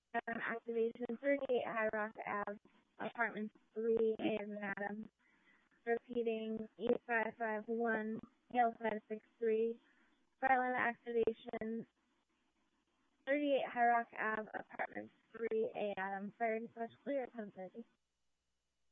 Activation 38 High Rock Ave, Apartment 3A as in Adam. Repeating E551, Hail 563. Violent activation 38 High Rock Ave, Apartment 3A Adam. Fire dispatch clear at 10:30.